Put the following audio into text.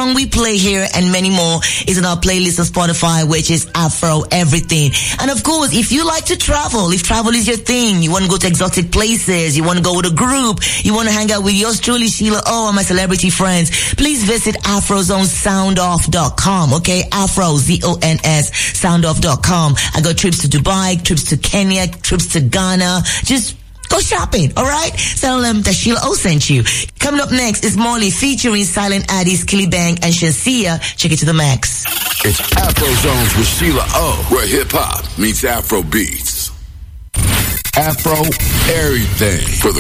song we play here and many more is on our playlist on Spotify, which is Afro Everything. And of course, if you like to travel, if travel is your thing, you want to go to exotic places, you want to go with a group, you want to hang out with yours truly, Sheila O, and my celebrity friends, please visit AfroZoneSoundoff.com, okay? Afro, Z-O-N-S, soundoff.com. I got trips to Dubai, trips to Kenya, trips to Ghana. Just go shopping, alright? Tell them that Sheila O sent you. Coming up next is Molly featuring Silent Addies, Killy Bang, and Shansia. Check it to the max. It's Afro Zones with Sheila O, where hip-hop meets Afro beats. Afro everything for the